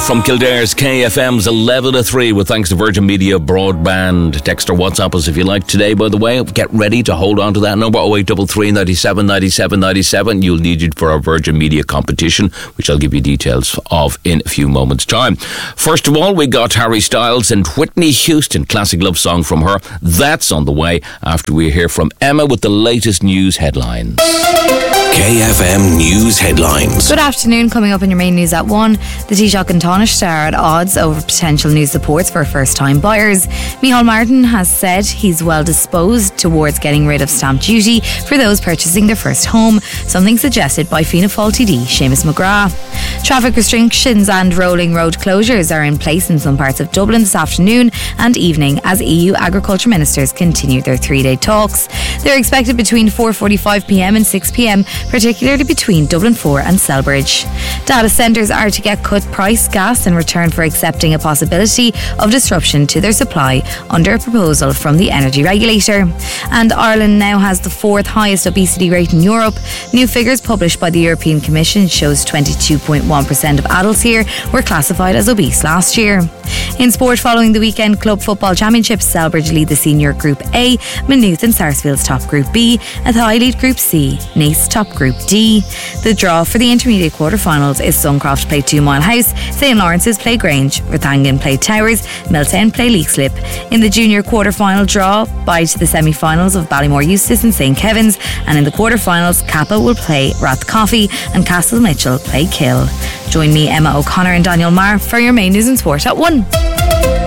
from Kildare's KFM's 11 to 3 with thanks to Virgin Media Broadband. Text or WhatsApp us if you like today, by the way. Get ready to hold on to that number, 0833 97 97 97. You'll need it for our Virgin Media competition, which I'll give you details of in a few moments' time. First of all, we got Harry Styles and Whitney Houston, classic love song from her. That's on the way after we hear from Emma with the latest news headlines. KFM News Headlines. Good afternoon. Coming up in your main news at 1, the Taoiseach and Taoiseach are at odds over potential new supports for first-time buyers. Micheál Martin has said he's well disposed towards getting rid of stamp duty for those purchasing their first home, something suggested by Fianna Fáil TD Seamus McGrath. Traffic restrictions and rolling road closures are in place in some parts of Dublin this afternoon and evening as EU agriculture ministers continue their 3-day talks. They're expected between 4:45pm and 6pm, particularly between Dublin 4 and Selbridge. Data centres are to get cut price gas in return for accepting a possibility of disruption to their supply under a proposal from the energy regulator. And Ireland now has the 4th highest obesity rate in Europe. New figures published by the European Commission shows 22.1% of adults here were classified as obese last year. In sport, following the weekend club football championships, Selbridge lead the senior Group A, Maynooth and Sarsfield's top Group B, Athy lead Group C, Naas top Group D. The draw for the intermediate quarter-finals is Suncroft play 2 Mile House, St Lawrence's play Grange, Rathangan play Towers, Milltown play Leixlip. In the junior quarter-final draw, by to the semi-finals of Ballymore Eustace and St Kevin's, and in the quarter-finals, Kappa will play Rathcoffey and Castle Mitchell play Kill. Join me, Emma O'Connor and Daniel Marr for your main news and sport at 1.